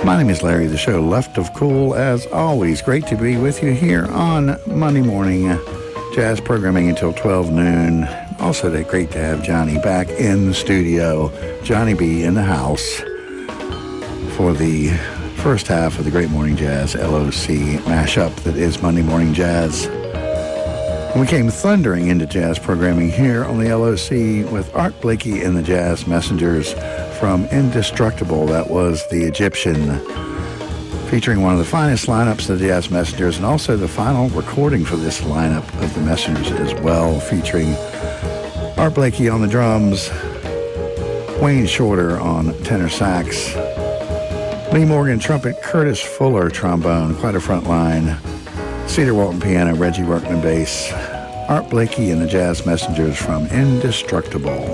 My name is Larry, the show Left of Cool. As always, great to be with you here on Monday morning jazz programming until 12 noon. Also, great to have Johnny back in the studio. Johnny B in the house for the first half of the Great Morning Jazz LOC mashup that is Monday Morning Jazz. We came thundering into jazz programming here on the LOC with Art Blakey and the Jazz Messengers from Indestructible. That was the Egyptian, featuring one of the finest lineups of the Jazz Messengers, and also the final recording for this lineup of the Messengers as well, featuring Art Blakey on the drums, Wayne Shorter on tenor sax, Lee Morgan trumpet, Curtis Fuller trombone, quite a front line, Cedar Walton piano, Reggie Workman bass, Art Blakey and the Jazz Messengers from Indestructible.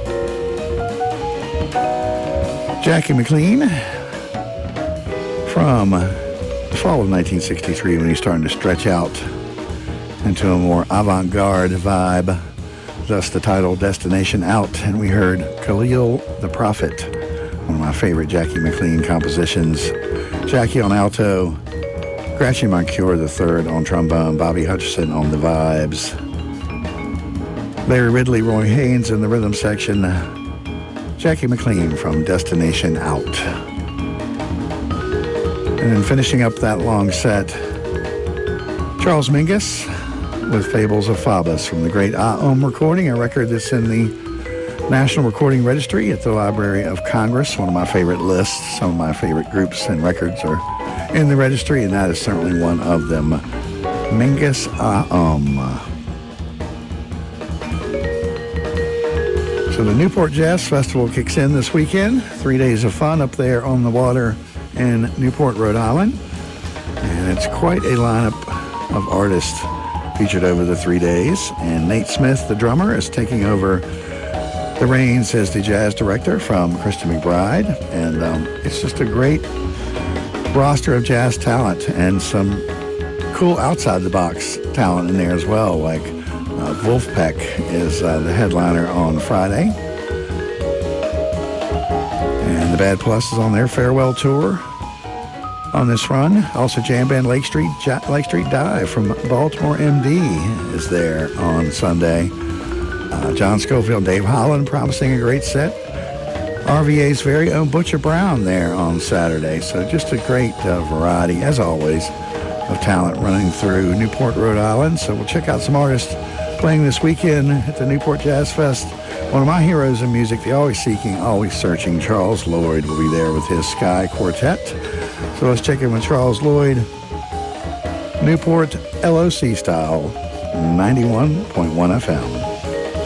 Jackie McLean from the fall of 1963, when he's starting to stretch out into a more avant-garde vibe, thus the title Destination Out. And we heard Khalil the Prophet, one of my favorite Jackie McLean compositions. Jackie on alto, Grouchy Moncure III on trombone, Bobby Hutcherson on the vibes, Larry Ridley, Roy Haynes in the rhythm section, Jackie McLean from Destination Out. And then finishing up that long set, Charles Mingus with Fables of Fabus from the great Aum recording, a record that's in the National Recording Registry at the Library of Congress, one of my favorite lists. Some of my favorite groups and records are in the registry, and that is certainly one of them. Mingus Aum. So the Newport Jazz Festival kicks in this weekend. 3 days of fun up there on the water in Newport, Rhode Island. And it's quite a lineup of artists featured over the 3 days. And Nate Smith, the drummer, is taking over the reins as the jazz director from Krista McBride. And it's just a great roster of jazz talent and some cool outside-the-box talent in there as well, like Wolfpack is the headliner on Friday. And the Bad Plus is on their farewell tour on this run. Also, jam band Lake Street Dive from Baltimore MD is there on Sunday. John Schofield, Dave Holland promising a great set. RVA's very own Butcher Brown there on Saturday. So just a great variety, as always, of talent running through Newport, Rhode Island. So we'll check out some artists playing this weekend at the Newport Jazz Fest. One of my heroes in music, the always seeking, always searching, Charles Lloyd will be there with his Sky Quartet. So let's check in with Charles Lloyd. Newport LOC style, 91.1 FM.